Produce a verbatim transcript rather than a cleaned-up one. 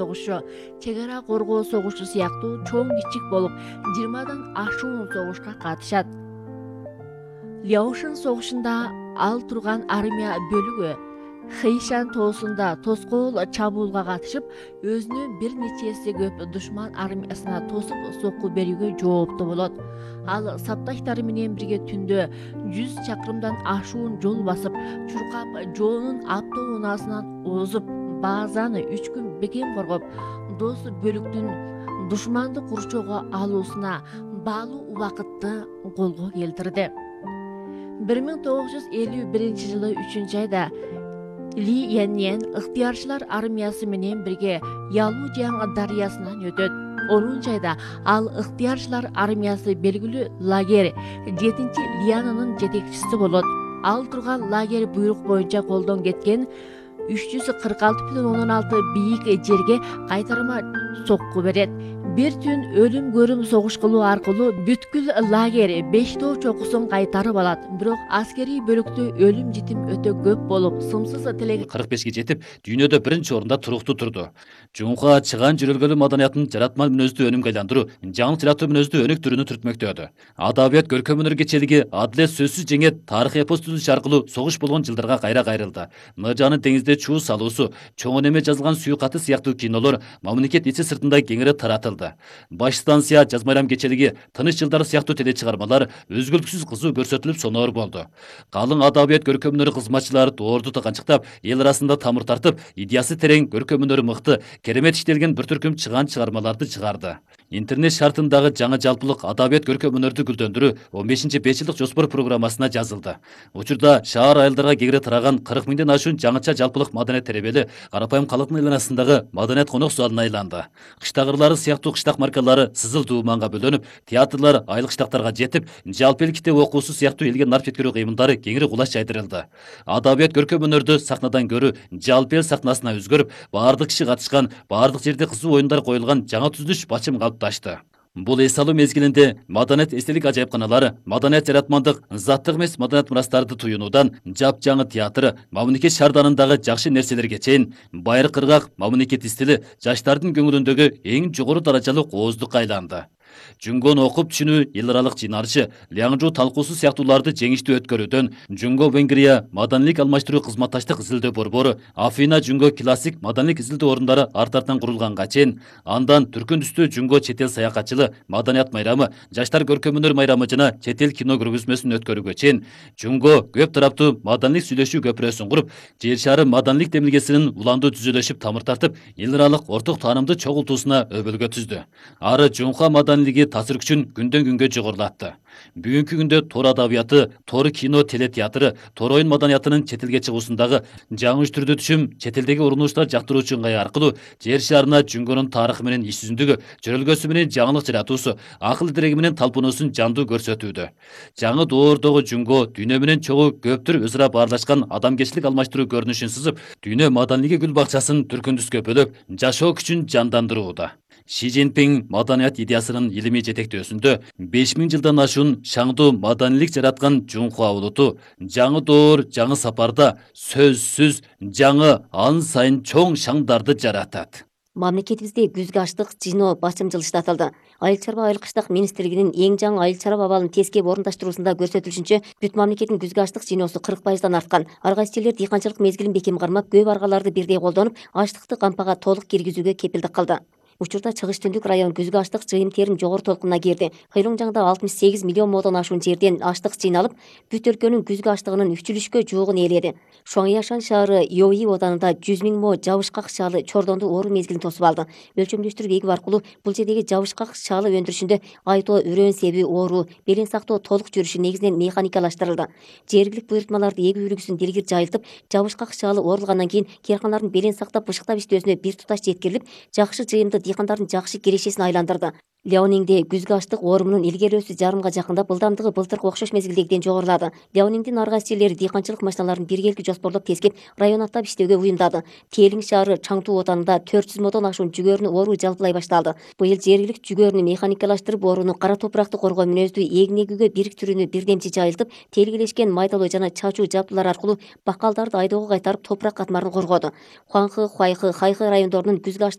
согушу, чек ара коргоо согушу сыяктуу чоң кичик болуп жыйырмадан ашуун согушка катышат. Ляошин согушунда ал турган армия бөлүгү Хэйшан тоосунда тоскоол чабуулга катышып, өзүнө бир нече эсе көп душман армиясына тосуп сокку берүүгө жооптуу болот. Ал сапташтары менен бирге түндө жүз чакырымдан ашуун жол басып, чуркап жоонун автоунаасынан озуп, баазаны үч күн бекем коргоп, дос бөлүктүн душманды курчоого алуусуна баалуу убакытты колго келтирди. бир миң тогуз жүз элүү биринчи жылы үчүнчү айда Ли Яньен ыктыярчылар армиясы менен бирге Ялужан дарыясынан өтөт. онунчу айда ал ыктыярчылар армиясы белгилүү лагерь жетинчи Лиянанын жетекчиси болот. Ал турган лагерь буйрук боюнча колдон кеткен үч жүз кырк алты бүтүн ондон алты бийик жерге кайтарма сокку берет. Бир түн өлүм көрүм согуш кылуу аркылуу бүткүл лагерь беш тоо чокусун кайтарып алат. Бирок аскерий бөлүктө өлүм житим өтө көп болуп, сымсыз тилек кырк бешке жетип, дүйнөдө биринчи орунда туруктуу турду. Жунхва чыган жүрөлгөлүү маданиятын жаратма мүнөздүү өнүмгө айландыруу, жаңылык жаратуу мүнөздүү өнүк түрүнү түртмөктөдү. Адабият көркөм өнөр кечелиги адилет сөзсүз жеңет тарых эпос түзүш аркылуу согуш болгон жылдарга кайра кайрылды. Мыжанын деңизде чуу салуусу, чоң неме жазылган сүйүү каты сыяктуу кинолор мамлекет ичи сыртында кеңири таратылды. Баш станция, Жаз майрам кечелиги, Тыныч жылдар сыяктуу теле чыгармалар өзгөлтүксүз кызуу көрсөтүлүп соноор болду. Калың адабият көркөм өнөр кызматчылары доорду канчыктап, эл арасында тамыр тартып, идеясы терең, көркөм өнөрү мыкты, керемет иштелген бир түркүм чыган чыгармаларды чыгарды. Интернет шартындагы жаңы жалпылык адабият көркөм өнөрдү гүлдөндүрүү он бешинчи беш жылдык жоспор программасына жазылды. Учурда шаар айылдарга кегире тараган кырк миңден ашуун жаңыча жалпылык маданият теребели карапайым калктын айланасындагы маданият конок залына айланды. Кыштагырлары сыяктуу кыштак маркалары сызыл дууманга бөлөнүп, театрлар айыл кыштактарга жетип, жалпы эл китеп окуусу сыяктуу элге нарп жеткирүү кыймылдары кеңири кулаш жайдырылды. Адабият көркөм өнөрдү сахнадан көрүү жалпы эл сахнасына өзгөрүп, баардык киши катышкан, баардык жерде кызуу оюндар коюлган жаңа түзүлүш бачым калыпташты. Бул эс алуу мезгилинде маданият эстелик ажайыпканалары, маданият жаратмандык, заттык эмес маданият мурастарды туюунудан жапжаңы театр, мамлекет шаарданындагы жакшы нерселерге чейин байыр кыргак мамлекет стили жаштардын көңүлүндөгү эң жогору даражалуу кооздукка айланды. Жүнгөн окуп түшүнүү эл аралык жыйналышы, Ляңжу талкуусу сыяктууларды жеңиштүү өткөрүүдөн, Жүнгө Венгрия маданийлик алмаштыруу кызматташтык изилдөө борбору, Афина Жүнгө классик маданийлик изилдөө орундары артартан курулганга чейин, андан түркүн түстүү Жүнгө чет эл саякатчылы, маданият майрамы, жаштар көркөм өнөр майрамы жана чет эл кино көргөзмөсүн өткөрүүгө чейин, Жүнгө көп тараптуу маданийлик сүйлөшүү көпүрөсүн куруп, жер шары маданийлик демилгесинин уландуу түзүлүшүп тамыр тартып, эл аралык орток таанымды чогултуусуна өбөлгө түздү. Ары Жүнхва маданийлиги таасир күчүн күндөн күнгө жогорулатты. Бүгүнкү күндө тор адабияты, тор кино, телетеатры, тор оюн маданиятынын чет элге чыгуусундагы жаңы түрдө түшүм чет элдеги урунуштар жактыруучу ыңгай аркылуу жер шарына Жүнгөнүн тарыхы менен иш жүзүндүгү, жөрөлгөсү менен жаңылык жаратуусу, акыл диреги менен талпынуусун жандуу көрсөтүүдө. Жаңы доордогу Жүнгө дүйнө менен чогуу көптүр өз ара баарлашкан адамгерчилик алмаштыруу көрүнүшүн сызып, дүйнө маданилиги гүл бакчасын түркүндүскө бөлөп, жашоо күчүн жандандырууда. Ши Цзиньпин маданият идеясынын илимий жетектөөсүндө беш миң жылдан ашуун шаңдуу маданийлик жараткан Жүнхва улуту жаңы доор, жаңы сапарда сөзсүз жаңы ан сайын чоң шаңдарды жаратат. Мамлекетибизде күзгү аштык жыйноо бачым жылыштатылды. Айыл чарба айыл кыштак министрлигинин эң жаңы айыл чарба абалын тескеп орундаштыруусунда көрсөтүлүшүнчө, бүт мамлекеттин күзгү аштык жыйноосу кырк пайыздан арткан. Ар кайсы жерлер дыйканчылык мезгилин бекем кармап, көп аргаларды бирдей колдонуп, аштыкты кампага толук киргизүүгө кепилдик кылды. Учурда Чыгыш Түндүк район күзгү аштык жыйым терим жогору толкунуна кирди. Кыйлыңжаңда алтымыш сегиз миллион модон ашуун жерден аштык жыйналып, бүт өлкөнүн күзгү аштыгынын үчүлүшкө жуугун ээледи. Шуаңяшан шаары Йои оданында жүз миң мо жабышкак шаалы чордонду оору мезгилин тосуп алды. Өлчөмдөштүрүп эгүү аркылуу бул жердеги жабышкак шаалы өндүрүшүндө айтоо, үрөөн себи, оору, белен сактоо толук жүрүшү негизинен механикалаштырылды. Жергилик буйрутмаларды эгүү үлгүсүн дилгир жайылтып, жабышкак шаалы оорулгандан кийин керканалардын белен сактап, бышыктап иштөөсүнө бир туташ жеткирилип, жакшы жыйымды дыйкандардын жакшы кирешесин айландырды. Леониңде күзгү аштык оорумунун илгерөөсү жарымга жакындап, ылдамдыгы былтыркы окшош мезгилдегиден жогорулады. Леониңдин ар кайсы жерлери дыйканчылык машиналарын биргелки жоспорлоп тескеп, район аттап иштөөгө уюмдады. Телиң шаары Чаңтуу оданында төрт жүз модон ашуун жүгөрүнү оору жалпылай башталды. Быйыл жергилик жүгөрүнү механикалаштырып, ооруну кара топуракты коргоо мүнөздүү эгин эгүүгө бириктирүүнү бирдемчи жайылтып, телгилешкен майдалоо жана чачуу жабдуулар аркылуу бакалдарды айдоого кайтарып, топурак катмарын коргоду. Хуаңхы, Хуайхы, Хайхы райондорунун күзгү